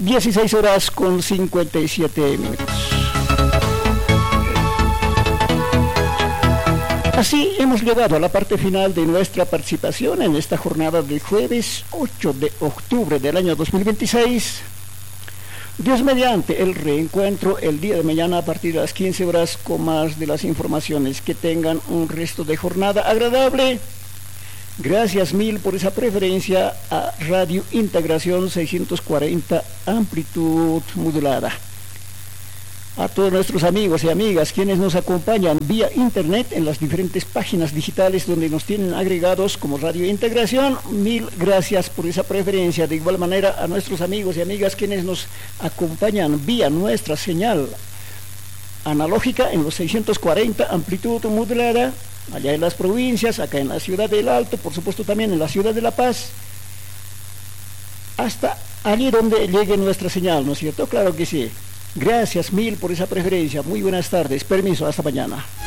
16 horas con 57 minutos. Así hemos llegado a la parte final de nuestra participación en esta jornada del jueves 8 de octubre del año 2026. Dios mediante, el reencuentro el día de mañana a partir de las 15 horas con más de las informaciones. Que tengan un resto de jornada agradable. Gracias mil por esa preferencia a Radio Integración 640 amplitud modulada. A todos nuestros amigos y amigas quienes nos acompañan vía internet en las diferentes páginas digitales donde nos tienen agregados como Radio Integración, mil gracias por esa preferencia. De igual manera a nuestros amigos y amigas quienes nos acompañan vía nuestra señal analógica en los 640 amplitud modulada, allá en las provincias, acá en la ciudad del Alto, por supuesto también en la ciudad de La Paz, hasta allí donde llegue nuestra señal, ¿no es cierto? Claro que sí. Gracias mil por esa preferencia. Muy buenas tardes. Permiso, hasta mañana.